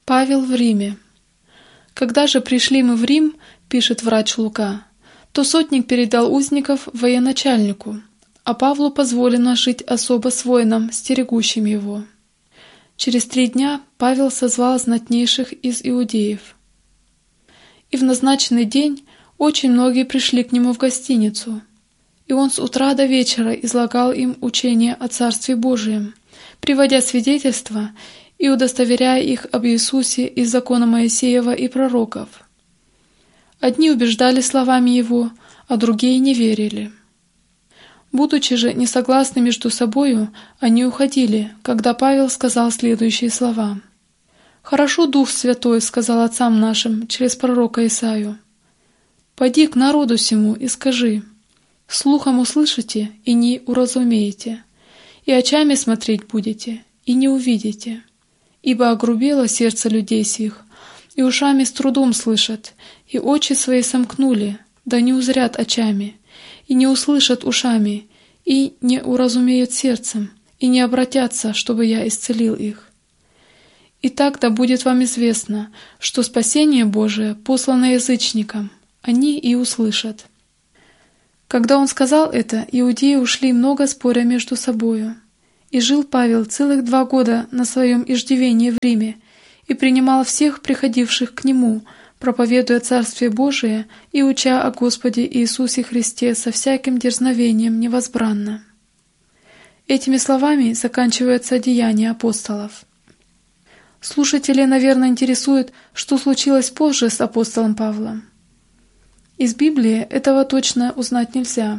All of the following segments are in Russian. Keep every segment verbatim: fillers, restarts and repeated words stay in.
Павел в Риме. Когда же пришли мы в Рим, пишет врач Лука, то сотник передал узников военачальнику, а Павлу позволено жить особо с воином, стерегущим его. Через три дня Павел созвал знатнейших из иудеев. И в назначенный день очень многие пришли к нему в гостиницу, и он с утра до вечера излагал им учение о Царстве Божием, приводя свидетельства и удостоверяя их об Иисусе из закона Моисеева и пророков. Одни убеждали словами его, а другие не верили. Будучи же несогласны между собою, они уходили, когда Павел сказал следующие слова. «Хорошо Дух Святой сказал отцам нашим через пророка Исаию: «Пойди к народу сему и скажи: слухом услышите и не уразумеете, и очами смотреть будете и не увидите. Ибо огрубело сердце людей сих, и ушами с трудом слышат, и очи свои сомкнули, да не узрят очами, и не услышат ушами, и не уразумеют сердцем, и не обратятся, чтобы я исцелил их. Итак, да будет вам известно, что спасение Божие послано язычникам, они и услышат». Когда он сказал это, иудеи ушли много споря между собою. И жил Павел целых два года на своем иждивении в Риме, и принимал всех приходивших к нему, проповедуя Царствие Божие и уча о Господе Иисусе Христе со всяким дерзновением невозбранно. Этими словами заканчивается деяние апостолов. Слушателей, наверное, интересует, что случилось позже с апостолом Павлом. Из Библии этого точно узнать нельзя.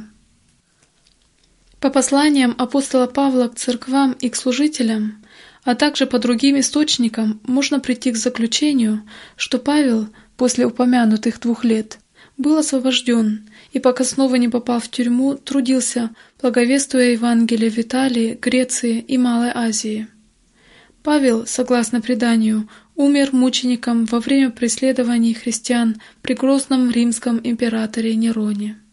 По посланиям апостола Павла к церквам и к служителям, а также по другим источникам, можно прийти к заключению, что Павел после упомянутых двух лет был освобожден и, пока снова не попал в тюрьму, трудился, благовествуя Евангелие в Италии, Греции и Малой Азии. Павел, согласно преданию, умер мучеником во время преследований христиан при грозном римском императоре Нероне.